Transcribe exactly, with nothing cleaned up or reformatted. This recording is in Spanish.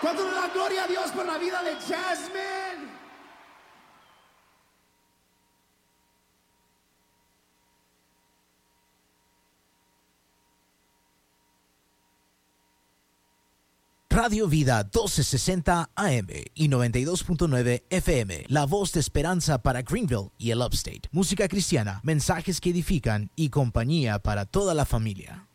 ¿Cuánto le da gloria a Dios por la vida de Jasmine? Radio Vida doce sesenta A M y noventa y dos punto nueve F M, la voz de esperanza para Greenville y el Upstate. Música cristiana, mensajes que edifican y compañía para toda la familia.